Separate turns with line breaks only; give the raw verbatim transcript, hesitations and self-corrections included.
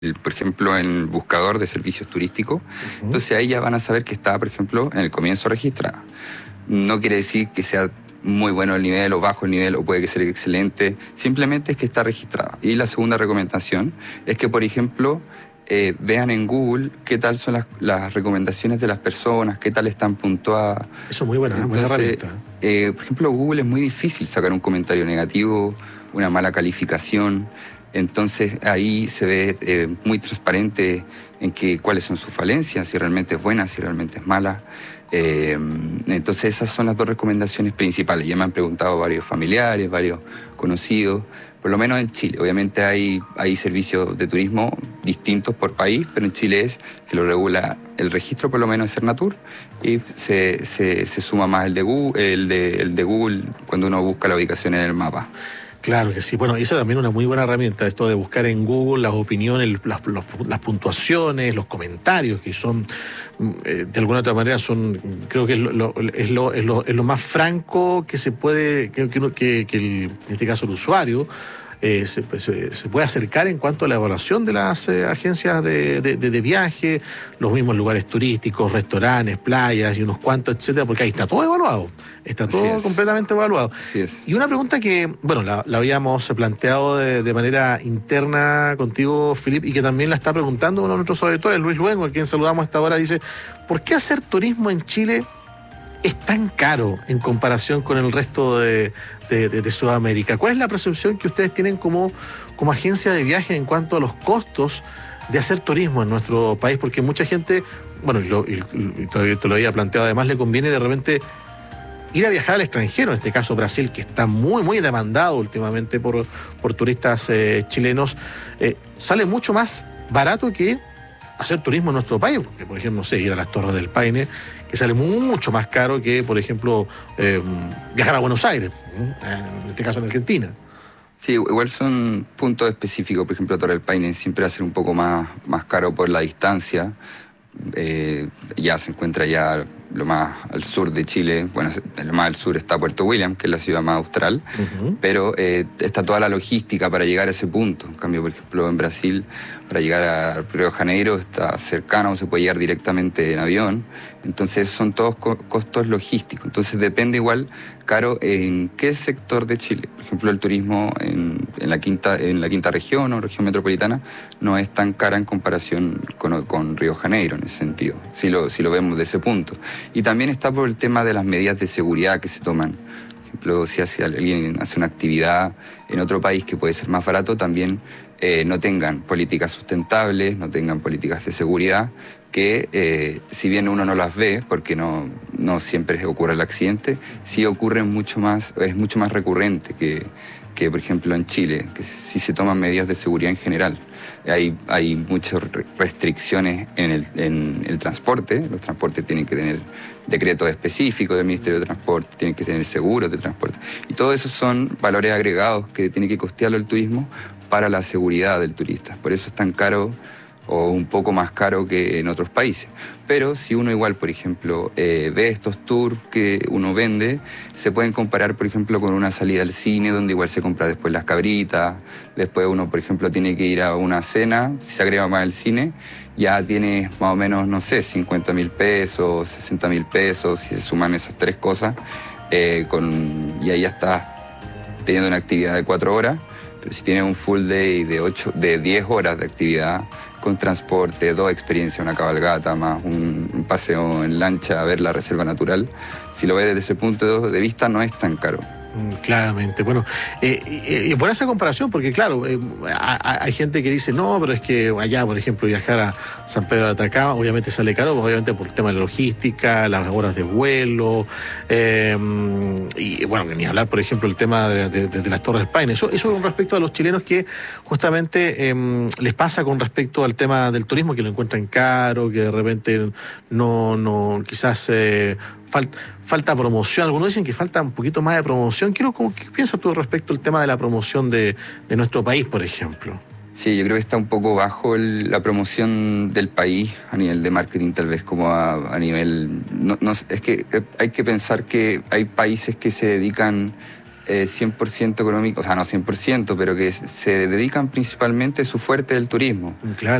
el, por ejemplo, en el buscador de servicios turísticos.
Uh-huh.
Entonces ahí ya van a saber que está, por ejemplo, en el comienzo registrada. No quiere decir que sea muy bueno el nivel o bajo el nivel o puede que sea excelente, simplemente es que está registrada. Y la segunda recomendación es que, por ejemplo, eh, vean en Google qué tal son las, las recomendaciones de las personas, qué tal están puntuadas.
Eso es muy buena, buena herramienta.
Eh, por ejemplo, Google es muy difícil sacar un comentario negativo, una mala calificación. Entonces ahí se ve eh, muy transparente en que, cuáles son sus falencias, si realmente es buena, si realmente es mala. Eh, entonces esas son las dos recomendaciones principales. Ya me han preguntado varios familiares, varios conocidos, por lo menos en Chile. Obviamente hay, hay servicios de turismo distintos por país, pero en Chile es, se lo regula el registro, por lo menos es Cernatur, y se, se, se suma más el de, Google, el, de, el de Google cuando uno busca la ubicación en el mapa.
Claro que sí. Bueno, y eso también es una muy buena herramienta, esto de buscar en Google las opiniones, las, los, las puntuaciones, los comentarios, que son, eh, de alguna otra manera, son, creo que es lo, lo, es lo, es lo, es lo más franco que se puede, que, que, que el, en este caso el usuario, Eh, se, se, se puede acercar en cuanto a la evaluación de las eh, agencias de, de, de, de viaje, los mismos lugares turísticos, restaurantes, playas y unos cuantos, etcétera, porque ahí está todo evaluado, está todo completamente evaluado.
Así es.
Y una pregunta que, bueno, la, la habíamos planteado de, de manera interna contigo, Philippe, y que también la está preguntando uno de nuestros auditores, Luis Luengo, a quien saludamos a esta hora, dice, ¿por qué hacer turismo en Chile es tan caro en comparación con el resto de, de, de, de Sudamérica? ¿Cuál es la percepción que ustedes tienen como, como agencia de viaje en cuanto a los costos de hacer turismo en nuestro país? Porque mucha gente, bueno, y, lo, y, y te, te lo había planteado, además le conviene de repente ir a viajar al extranjero, en este caso Brasil, que está muy, muy demandado últimamente por, por turistas eh, chilenos, eh, sale mucho más barato que hacer turismo en nuestro país, porque, por ejemplo, no sé, ir a las Torres del Paine, que sale mucho más caro que, por ejemplo, eh, viajar a Buenos Aires, en este caso en Argentina.
Sí, igual son puntos específicos. Por ejemplo, Torre del Paine siempre va a ser un poco más, más caro por la distancia. Eh, ya se encuentra ya lo más al sur de Chile. Bueno, lo más al sur está Puerto William, que es la ciudad más austral, uh-huh. pero eh, está toda la logística para llegar a ese punto. En cambio, por ejemplo, en Brasil, para llegar a Río de Janeiro está cercano, se puede llegar directamente en avión. Entonces son todos co- costos logísticos. Entonces depende igual, caro, en qué sector de Chile. Por ejemplo, el turismo en, en, la, quinta, en la quinta región o región metropolitana no es tan cara en comparación con, con Río de Janeiro en ese sentido, si lo, si lo vemos de ese punto. Y también está por el tema de las medidas de seguridad que se toman. Por ejemplo, si hace, alguien hace una actividad en otro país que puede ser más barato, también eh, no tengan políticas sustentables, no tengan políticas de seguridad, que eh, si bien uno no las ve, porque no, no siempre ocurre el accidente, sí ocurre mucho más, es mucho más recurrente que, que por ejemplo en Chile, que sí se toman medidas de seguridad en general. Hay, hay muchas restricciones en el, en el transporte. Los transportes tienen que tener decretos específicos del Ministerio de Transporte, tienen que tener seguros de transporte. Y todo eso son valores agregados que tiene que costearlo el turismo para la seguridad del turista. Por eso es tan caro o un poco más caro que en otros países. Pero si uno igual, por ejemplo, eh, ve estos tours que uno vende, se pueden comparar, por ejemplo, con una salida al cine, donde igual se compra después las cabritas, después uno, por ejemplo, tiene que ir a una cena, si se agrega más el cine, ya tiene más o menos, no sé, cincuenta mil pesos, sesenta mil pesos, si se suman esas tres cosas, eh, con, y ahí ya estás teniendo una actividad de cuatro horas. Pero si tienes un full day de, ocho, de diez horas de actividad, con transporte, dos experiencias, una cabalgata, más un, un paseo en lancha a ver la reserva natural, si lo ves desde ese punto de vista, no es tan caro.
Claramente. Bueno, eh, eh, buena esa comparación, porque claro, eh, hay gente que dice, no, pero es que allá, por ejemplo, viajar a San Pedro de Atacama, obviamente sale caro, obviamente por el tema de la logística, las horas de vuelo, eh, y bueno, ni hablar, por ejemplo, el tema de, de, de las Torres del Paine. Eso, eso con respecto a los chilenos que justamente eh, les pasa con respecto al tema del turismo, que lo encuentran caro, que de repente no, no quizás... Eh, Falta, falta promoción, algunos dicen que falta un poquito más de promoción. Quiero, ¿qué piensas tú respecto al tema de la promoción de, de nuestro país, por ejemplo?
Sí, yo creo que está un poco bajo el, la promoción del país a nivel de marketing, tal vez como a, a nivel... No, no, es que hay que pensar que hay países que se dedican eh, cien por ciento económico, o sea, no cien por ciento, pero que se dedican principalmente, su fuerte del turismo.
Claro.